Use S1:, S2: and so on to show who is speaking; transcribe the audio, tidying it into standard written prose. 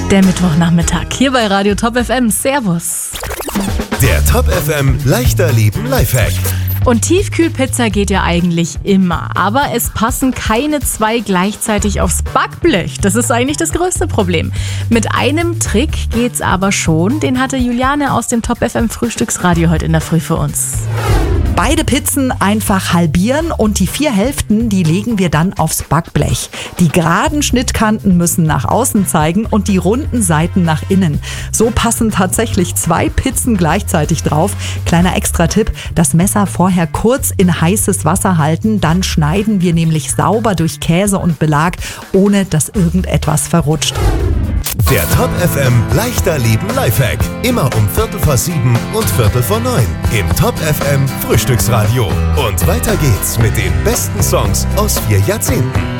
S1: Der Mittwochnachmittag hier bei Radio Top FM. Servus.
S2: Der Top FM leichter Leben Lifehack.
S1: Und Tiefkühlpizza geht ja eigentlich immer, aber es passen keine zwei gleichzeitig aufs Backblech. Das ist eigentlich das größte Problem. Mit einem Trick geht's aber schon. Den hatte Juliane aus dem Top FM Frühstücksradio heute in der Früh für uns.
S3: Beide Pizzen einfach halbieren und die 4 Hälften, die legen wir dann aufs Backblech. Die geraden Schnittkanten müssen nach außen zeigen und die runden Seiten nach innen. So passen tatsächlich 2 Pizzen gleichzeitig drauf. Kleiner Extra-Tipp, das Messer vorher kurz in heißes Wasser halten, dann schneiden wir nämlich sauber durch Käse und Belag, ohne dass irgendetwas verrutscht.
S2: Der Top FM leichter Leben Lifehack. Immer um 6:15 und 8:45 im Top FM Frühstücksradio. Und weiter geht's mit den besten Songs aus 4 Jahrzehnten.